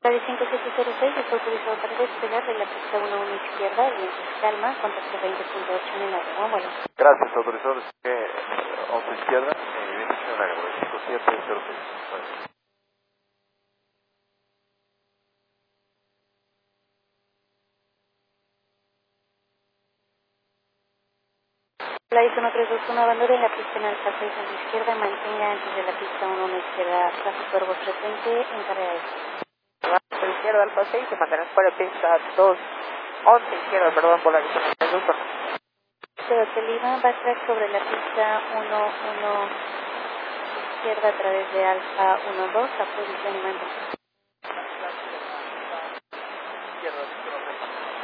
Radio 5706 está autorizado para despegar de la pista 11 izquierda, viento calma, contacto 20.8 en el área. Bueno. Gracias, autorizado despegue 11 izquierda, viento en el área, 5706. La ISO 1321 abandone en la pista en alfa 6 a la izquierda, mantenga antes de la pista 11 izquierda, tráfico verbo frecuente en carrera S. Por la izquierda alfa 6, se mantenés por la pista 2, 11 izquierda, perdón, por la ISO 1321. Hotel Lima, backtrack sobre la pista 11 izquierda a través de alfa 12 a posición y mando.